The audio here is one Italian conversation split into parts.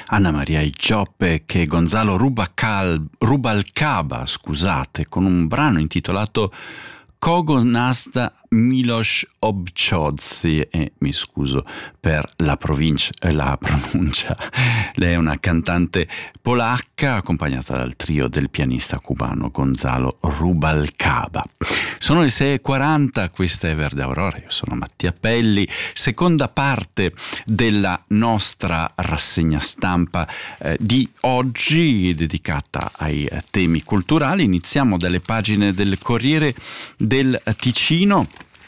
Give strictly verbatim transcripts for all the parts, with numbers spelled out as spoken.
Anna Maria Icciopek e Gonzalo Rubacal, Rubalcaba, scusate, con un brano intitolato Kogo Nazda Miloš Obchodzi, e mi scuso per la, provincia, la pronuncia. Lei è una cantante polacca accompagnata dal trio del pianista cubano Gonzalo Rubalcaba. Sono le sei e quaranta, questa è Verde Aurora, io sono Mattia Pelli, seconda parte della nostra rassegna stampa eh, di oggi dedicata ai eh, temi culturali. Iniziamo dalle pagine del Corriere del Ticino,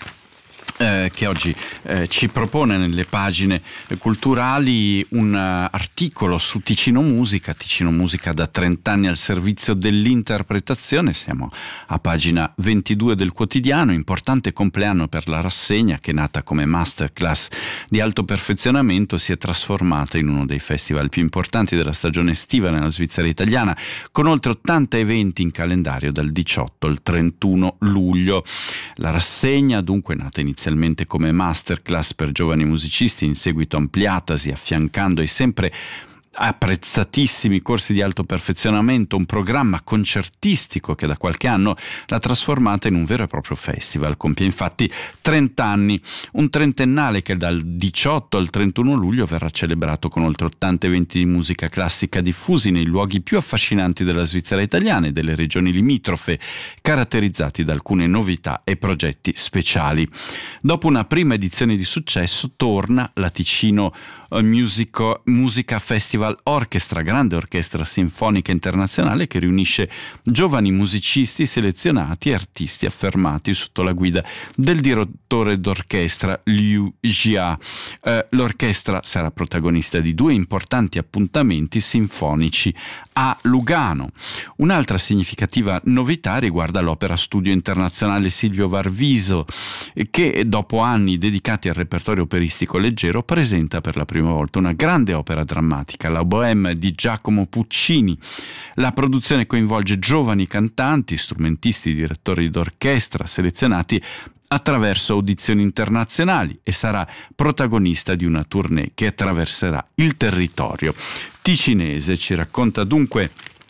Eh, che oggi eh, ci propone nelle pagine culturali un uh, articolo su Ticino Musica. Ticino Musica da trent'anni al servizio dell'interpretazione. Siamo a pagina ventidue del quotidiano. Importante compleanno per la rassegna che, nata come masterclass di alto perfezionamento, si è trasformata in uno dei festival più importanti della stagione estiva nella Svizzera italiana, con oltre ottanta eventi in calendario dal diciotto al trentuno luglio. La rassegna, dunque, nata inizialmente come masterclass per giovani musicisti, in seguito ampliatasi affiancando ai sempre apprezzatissimi corsi di alto perfezionamento, un programma concertistico che da qualche anno l'ha trasformata in un vero e proprio festival. Compie infatti trenta anni, un trentennale che dal diciotto al trentuno luglio verrà celebrato con oltre ottanta eventi di musica classica diffusi nei luoghi più affascinanti della Svizzera italiana e delle regioni limitrofe, caratterizzati da alcune novità e progetti speciali. Dopo una prima edizione di successo torna la Ticino Musico, Musica Festival Orchestra, grande orchestra sinfonica internazionale che riunisce giovani musicisti selezionati e artisti affermati sotto la guida del direttore d'orchestra Liu Jia. Eh, l'orchestra sarà protagonista di due importanti appuntamenti sinfonici a Lugano. Un'altra significativa novità riguarda l'Opera Studio Internazionale Silvio Varviso, che dopo anni dedicati al repertorio operistico leggero presenta per la prima volta una grande opera drammatica, la Bohème di Giacomo Puccini. La produzione coinvolge giovani cantanti, strumentisti, direttori d'orchestra selezionati attraverso audizioni internazionali e sarà protagonista di una tournée che attraverserà il territorio ticinese. Ci racconta dunque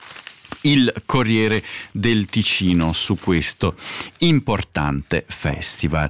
il Corriere del Ticino su questo importante festival.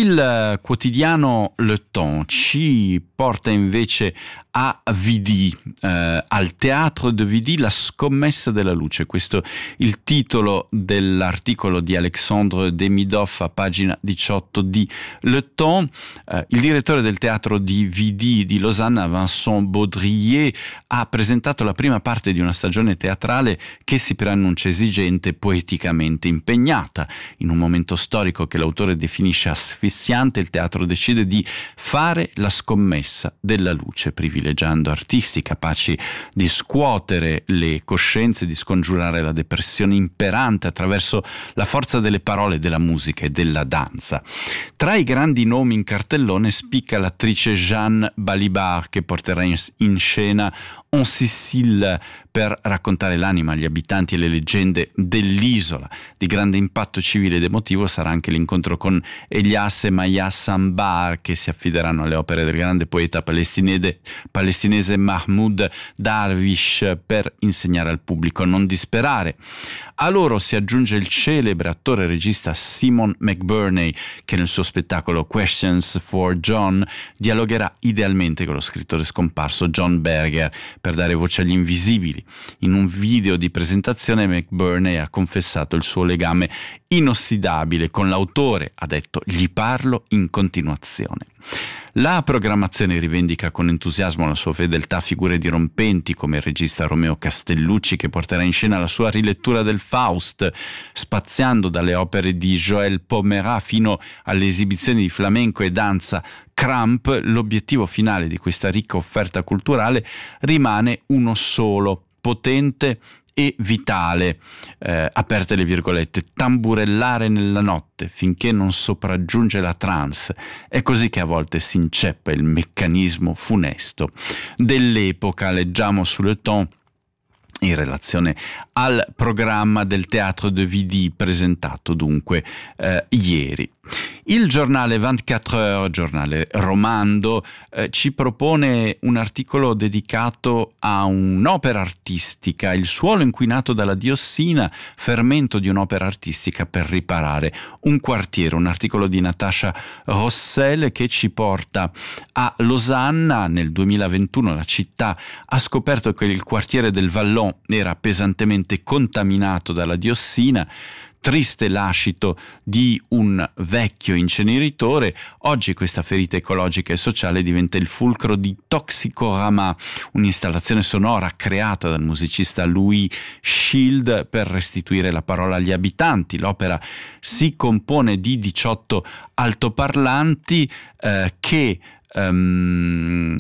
Il uh, quotidiano Le Temps ci porta invece a Vidi, eh, al Teatro de Vidi, la scommessa della luce. Questo è il titolo dell'articolo di Alexandre Demidov a pagina diciotto di Le Temps. Eh, il direttore del Teatro di Vidi di Losanna, Vincent Baudrier, ha presentato la prima parte di una stagione teatrale che si preannuncia esigente e poeticamente impegnata. In un momento storico che l'autore definisce asfissiante, il teatro decide di fare la scommessa della luce, privilegiando artisti capaci di scuotere le coscienze, di scongiurare la depressione imperante attraverso la forza delle parole, della musica e della danza. Tra i grandi nomi in cartellone spicca l'attrice Jeanne Balibar, che porterà in, in scena On Sicile per raccontare l'anima, gli abitanti e le leggende dell'isola. Di grande impatto civile ed emotivo sarà anche l'incontro con Elias e Maya Sambar, che si affideranno alle opere del grande poeta palestinese, palestinese Mahmoud Darwish per insegnare al pubblico a non disperare. A loro si aggiunge il celebre attore e regista Simon McBurney, che nel suo spettacolo Questions for John dialogherà idealmente con lo scrittore scomparso John Berger per dare voce agli invisibili. In un video di presentazione McBurney ha confessato il suo legame inossidabile con l'autore, ha detto: gli parlo in continuazione. La programmazione rivendica con entusiasmo la sua fedeltà a figure dirompenti come il regista Romeo Castellucci, che porterà in scena la sua rilettura del Faust, spaziando dalle opere di Joël Pomerat fino alle esibizioni di flamenco e danza Kramp. L'obiettivo finale di questa ricca offerta culturale rimane uno solo: potente e vitale, eh, aperte le virgolette, tamburellare nella notte finché non sopraggiunge la trance. È così che a volte si inceppa il meccanismo funesto dell'epoca. Leggiamo su Le Temps in relazione al programma del Teatro de Vidi presentato dunque eh, ieri. Il giornale ventiquattro Heures, giornale romando, eh, ci propone un articolo dedicato a un'opera artistica, il suolo inquinato dalla diossina, fermento di un'opera artistica per riparare un quartiere, un articolo di Natasha Rossel che ci porta a Losanna. Nel duemilaventuno la città ha scoperto che il quartiere del Vallon era pesantemente contaminato dalla diossina. Triste lascito di un vecchio inceneritore, oggi questa ferita ecologica e sociale diventa il fulcro di Toxicorama, un'installazione sonora creata dal musicista Louis Schild per restituire la parola agli abitanti. L'opera si compone di diciotto altoparlanti eh, che Um,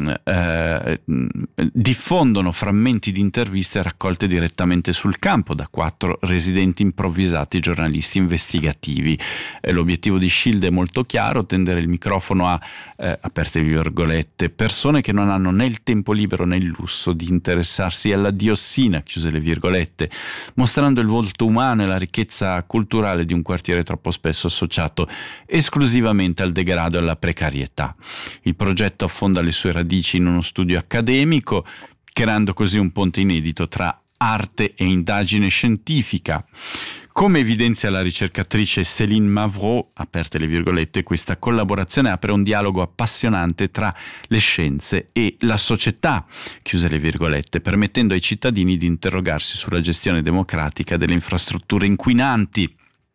uh, diffondono frammenti di interviste raccolte direttamente sul campo da quattro residenti improvvisati giornalisti investigativi. Eh, l'obiettivo di Schild è molto chiaro: tendere il microfono a, eh, aperte virgolette, persone che non hanno né il tempo libero né il lusso di interessarsi alla diossina, chiuse le virgolette, mostrando il volto umano e la ricchezza culturale di un quartiere troppo spesso associato esclusivamente al degrado e alla precarietà. Il progetto affonda le sue radici in uno studio accademico, creando così un ponte inedito tra arte e indagine scientifica. Come evidenzia la ricercatrice Céline Mavroux, aperte le virgolette, questa collaborazione apre un dialogo appassionante tra le scienze e la società, chiuse le virgolette, permettendo ai cittadini di interrogarsi sulla gestione democratica delle infrastrutture inquinanti.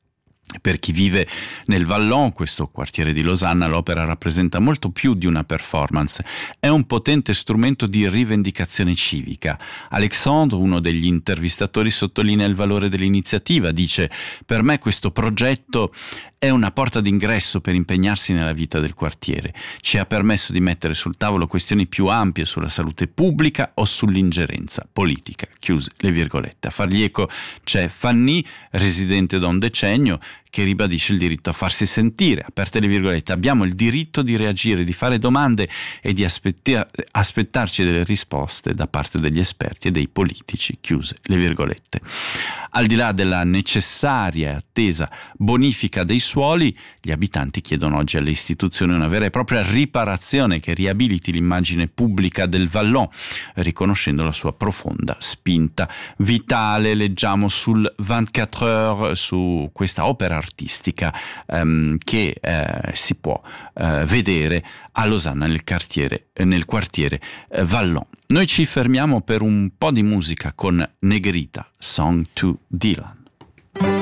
Per chi vive nel Vallon, questo quartiere di Losanna, l'opera rappresenta molto più di una performance. È un potente strumento di rivendicazione civica. Alexandre, uno degli intervistatori, sottolinea il valore dell'iniziativa. Dice: per me questo progetto è una porta d'ingresso per impegnarsi nella vita del quartiere. Ci ha permesso di mettere sul tavolo questioni più ampie sulla salute pubblica o sull'ingerenza politica. Chiuse le virgolette. A fargli eco c'è Fanny, residente da un decennio, che ribadisce il diritto a farsi sentire. Aperte le virgolette, abbiamo il diritto di reagire, di fare domande e di aspetta- aspettarci delle risposte da parte degli esperti e dei politici. Chiuse le virgolette. Al di là della necessaria e attesa bonifica dei suoli, gli abitanti chiedono oggi alle istituzioni una vera e propria riparazione che riabiliti l'immagine pubblica del Vallon, riconoscendo la sua profonda spinta vitale. Leggiamo sul ventiquattro Heures, su questa opera artistica ehm, che eh, si può eh, vedere a Losanna nel quartiere, nel quartiere eh, Vallon. Noi ci fermiamo per un po' di musica con Negrita, Song to Dylan.